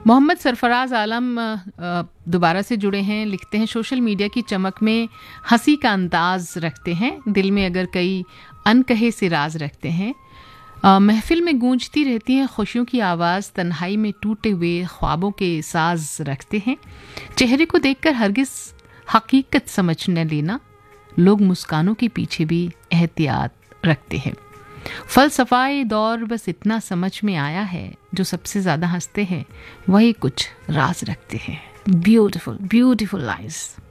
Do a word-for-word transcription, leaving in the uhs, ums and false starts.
मोहम्मद सरफराज आलम दोबारा से जुड़े हैं, लिखते हैं सोशल मीडिया की चमक में हंसी का अंदाज रखते हैं, दिल में अगर कई अनकहे से राज रखते हैं, महफिल में गूंजती रहती है खुशियों की आवाज़, तन्हाई में टूटे हुए ख्वाबों के साज रखते हैं, चेहरे को देखकर हरगिज़ हकीकत समझ न लेना, लोग मुस्कानों के पीछे भी एहतियात रखते हैं। फलसफाए दौर बस इतना समझ में आया है, जो सबसे ज़्यादा हंसते हैं वही कुछ राज रखते हैं। Beautiful beautiful lines.